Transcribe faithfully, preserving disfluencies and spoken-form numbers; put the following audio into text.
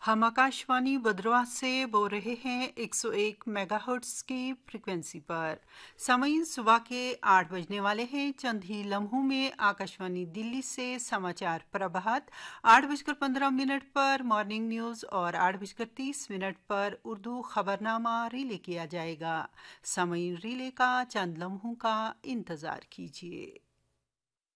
हम आकाशवाणी भद्रवाह से बोल रहे हैं एक सौ एक मेगाहर्ट्ज़ की फ्रिक्वेंसी पर। समय सुबह के आठ बजने वाले हैं। चंद ही लम्हों में आकाशवाणी दिल्ली से समाचार प्रभात आठ बजकर पंद्रह मिनट पर मॉर्निंग न्यूज़ और आठ बजकर तीस मिनट पर उर्दू खबरनामा रिले किया जाएगा। समय रिले का चंद लम्हों का इंतज़ार कीजिए।